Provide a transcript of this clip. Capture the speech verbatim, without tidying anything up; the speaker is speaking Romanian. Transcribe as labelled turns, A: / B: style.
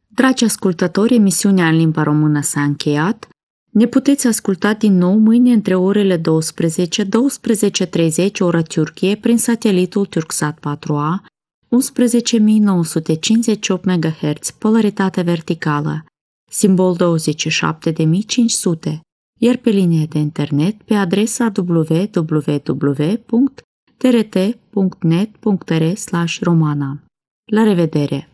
A: Dragi ascultători, emisiunea în limba română s-a încheiat. Ne puteți asculta din nou mâine între orele douăsprezece - douăsprezece și treizeci ora Turcie prin satelitul Turksat patru A, unsprezece mii nouă sute cincizeci și opt megahertz, polaritate verticală, simbol douăzeci și șapte mii cinci sute, iar pe linie de internet pe adresa w w w punct t r t punct net punct r slash romana. La revedere!